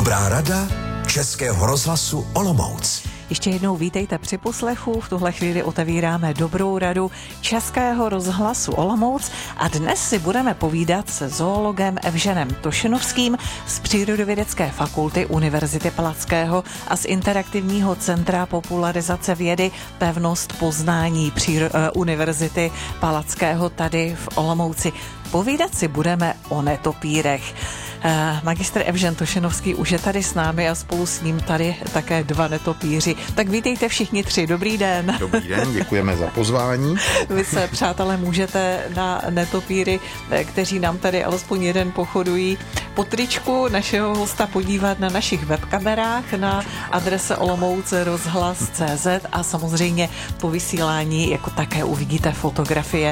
Dobrá rada Českého rozhlasu Olomouc. Ještě jednou vítejte při poslechu. V tuhle chvíli otevíráme Dobrou radu Českého rozhlasu Olomouc a dnes si budeme povídat se zoologem Evženem Tošenovským z Přírodovědecké fakulty Univerzity Palackého a z Interaktivního centra popularizace vědy Pevnost poznání Univerzity Palackého tady v Olomouci. Povídat si budeme o netopírech. Magistr Evžen Tošenovský už je tady s námi a spolu s ním tady také dva netopíři. Tak vítejte všichni tři. Dobrý den. Dobrý den, děkujeme za pozvání. Vy se, přátelé, můžete na netopíry, kteří nám tady alespoň jeden pochodují, po tričku našeho hosta podívat na našich webkamerách na adrese olomouc.rozhlas.cz a samozřejmě po vysílání jako také uvidíte fotografie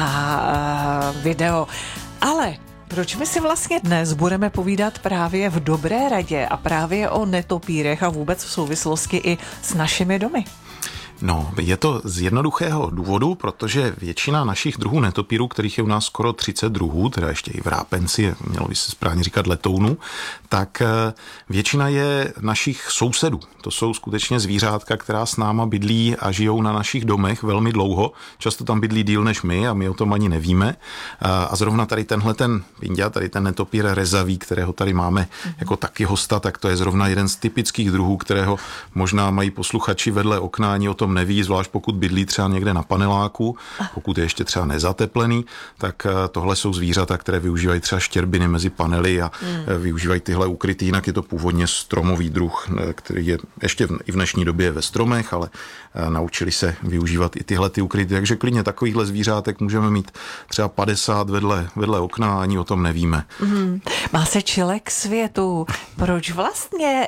a video. Ale proč my si vlastně dnes budeme povídat právě v Dobré radě a právě o netopírech a vůbec v souvislosti i s našimi domy? No, je to z jednoduchého důvodu, protože většina našich druhů netopírů, kterých je u nás skoro 30 druhů, teda ještě i vrápenci, mělo by se správně říkat letounů, tak většina je našich sousedů. To jsou skutečně zvířátka, která s náma bydlí a žijou na našich domech velmi dlouho. Často tam bydlí díl než my a my o tom ani nevíme. A zrovna tady tenhle ten pinďa, tady ten netopír rezavý, kterého tady máme jako taky hosta, tak to je zrovna jeden z typických druhů, kterého možná mají posluchači vedle okna, ani o tom neví, zvlášť pokud bydlí třeba někde na paneláku, pokud je ještě třeba nezateplený, tak tohle jsou zvířata, které využívají třeba štěrbiny mezi panely a využívají tyhle ukrytý. Jinak je to původně stromový druh, který je ještě i v dnešní době ve stromech, ale naučili se využívat i tyhle ty ukrytý. Takže klidně takovýchhle zvířátek můžeme mít třeba 50 vedle okna a ani o tom nevíme. Má se čilek světu. Proč vlastně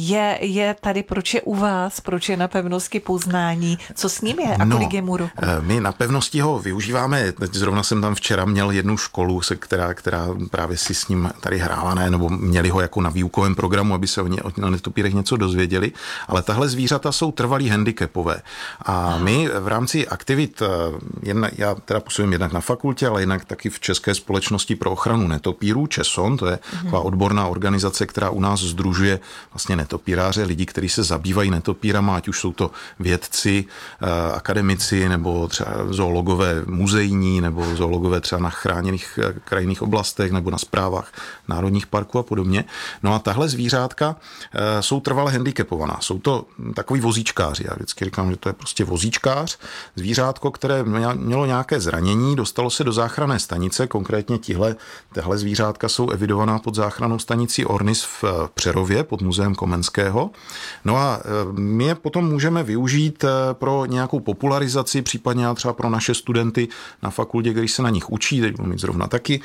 je tady, proč je u vás, proč je na pevnosti poznání? Co s ním je a kolik je mu roku? My na pevnosti ho využíváme. Zrovna jsem tam včera měl jednu školu, která právě si s ním tady hrála, ne, nebo měli ho jako na výukovém programu, aby se o netopírech něco dozvěděli, ale tahle zvířata jsou trvalý handicapové. A my v rámci aktivit, já teda působím jednak na fakultě, ale jednak taky v České společnosti pro ochranu netopírů, ČESON, to je taková odborná organizace, která u nás sdružuje vlastně netopíráře, lidi, kteří se zabývají netopírama, ať už jsou to vědci, akademici, nebo třeba zoologové muzejní, nebo zoologové třeba na chráněných krajinných oblastech, nebo na správách národních parků a podobně. No a tahle zvířátka jsou trvale handicapovaná. Jsou to takový vozíčkáři. Já vždycky říkám, že to je prostě vozíčkář. Zvířátko, které mělo nějaké zranění, dostalo se do záchranné stanice, konkrétně tahle zvířátka jsou evidovaná pod záchrannou stanicí Ornis v Přerově pod muzeem Komenského. No a my je potom můžeme využít pro nějakou popularizaci, případně třeba pro naše studenty na fakultě, kteří se na nich učí, teď budu mít zrovna taky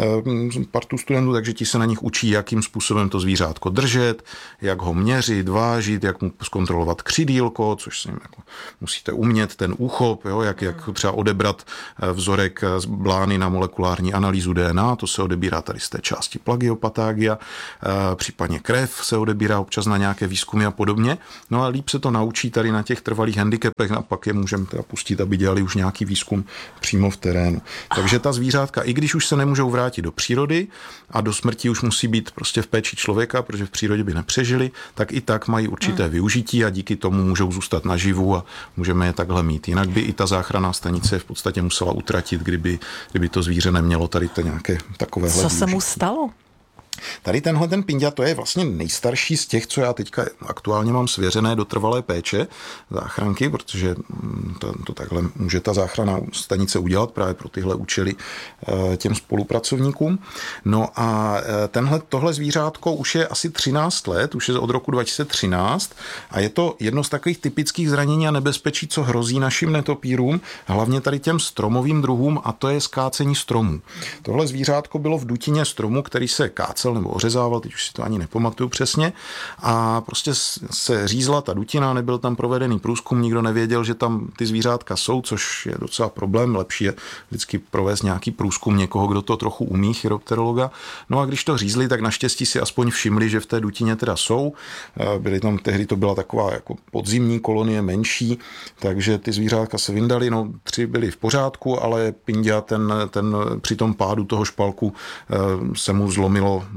partu studentů, takže ti se na nich učí, jakým způsobem to zvířátko držet, jak ho měřit, vážit, jak mu zkontrolovat křidílko, což si jako musíte umět, ten úchop, jo, jak třeba odebrat vzorek z blány na molekulární analýzu DNA, to se odebírá tady z té části plagiopatagia, případně krev se odebírá občas na nějaké výzkumy a podobně. No a líp se to naučí tady na těch trvalých handicapech a pak je můžeme teda pustit, aby dělali už nějaký výzkum přímo v terénu. Takže ta zvířátka, i když už se nemůžou vrátit do přírody a do smrti už musí být prostě v péči člověka, protože v přírodě by nepřežili, tak i tak mají určité využití a díky tomu můžou zůstat naživu a můžeme je takhle mít. Jinak by i ta záchranná stanice v podstatě musela utratit, kdyby to zvíře nemělo tady nějaké takovéhle Co využití. se mu stalo? Tady ten pinďa, to je vlastně nejstarší z těch, co já teďka aktuálně mám svěřené do trvalé péče záchranky, protože to takhle může ta záchranná stanice udělat právě pro tyhle účely těm spolupracovníkům. No a tohle zvířátko už je asi 13 let, už je od roku 2013 a je to jedno z takových typických zranění a nebezpečí, co hrozí našim netopírům, hlavně tady těm stromovým druhům, a to je skácení stromů. Tohle zvířátko bylo v dutině stromu, který se kácel nebo ořezával, teď už si to ani nepamatuju přesně, a prostě se řízla ta dutina, nebyl tam provedený průzkum, nikdo nevěděl, že tam ty zvířátka jsou, což je docela problém, lepší je vždycky provést nějaký průzkum někoho, kdo to trochu umí, chiropterologa. No a když to řízli, tak naštěstí si aspoň všimli, že v té dutině teda jsou. Byly tam, tehdy to byla taková jako podzimní kolonie, menší, takže ty zvířátka se vyndali, no 3 byly v pořádku, ale pinďa ten při tom pádu toho špalku se mu zlomilo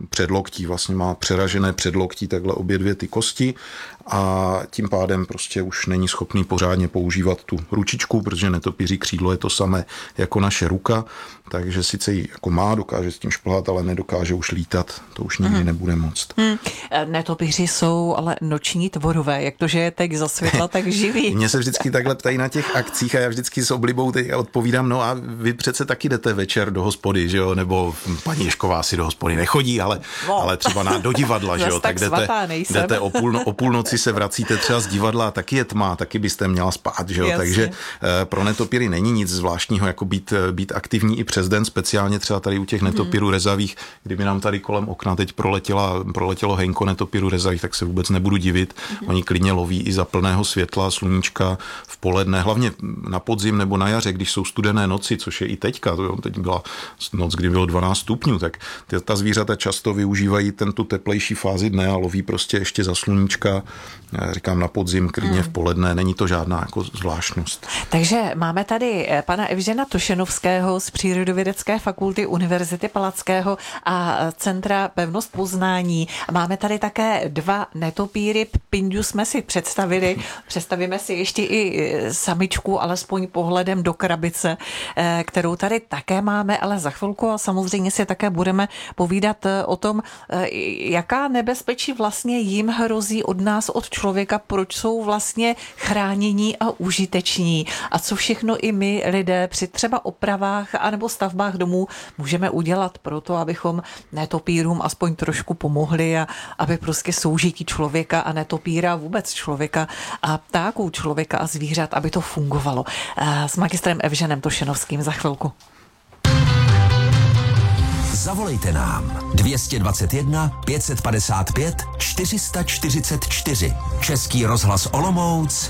předloktí, vlastně má přeražené předloktí, takhle obě dvě ty kosti a tím pádem prostě už není schopný pořádně používat tu ručičku, protože netopíří křídlo je to samé jako naše ruka, takže sice ji jako má, dokáže s tím šplhat, ale nedokáže už lítat, to už nikdy nebude moct. Netopíři jsou ale noční tvorové, jak to, že je teď za světla, tak živí. Mě se vždycky takhle ptají na těch akcích a já vždycky s oblibou teď odpovídám, no a vy přece taky jdete večer do hospody, že jo, nebo paní Ježková si do hospody nechodí, ale třeba do divadla, že jo, tak jdete o půlnoci se vracíte třeba z divadla a taky je tma, taky byste měla spát, že jo, jasně. Takže pro netopíry není nic zvláštního, jako být aktivní i přes den, speciálně třeba tady u těch netopírů rezavých, kdyby nám tady kolem okna teď proletělo hejnko netopírů rezavých, tak se vůbec nebudu divit, oni klidně loví i za plného světla, sluníčka v poledne, hlavně na podzim nebo na jaře, když jsou studené noci, což je i teďka, teď byla noc, kdy bylo 12 stupňů, tak ta zvířata často využívají tu teplejší fázi dne a loví prostě ještě za sluníčka, říkám na podzim, klidně v poledne, není to žádná jako zvláštnost. Takže máme tady pana Evžena Tošenovského z Přírodovědecké fakulty Univerzity Palackého a Centra Pevnost Poznání. Máme tady také dva netopíry, Pindu jsme si představili, představíme si ještě i samičku, alespoň pohledem do krabice, kterou tady také máme, ale za chvilku a samozřejmě si také budeme povídat o tom, jaká nebezpečí vlastně jim hrozí od nás, od člověka, proč jsou vlastně chránění a užiteční a co všechno i my lidé při třeba opravách anebo stavbách domů můžeme udělat pro to, abychom netopírům aspoň trošku pomohli a aby prostě soužití člověka a netopíra, vůbec člověka a ptáků člověka a zvířat, aby to fungovalo. S magistrem Evženem Tošenovským za chvilku. Zavolejte nám 221 555 444. Český rozhlas Olomouc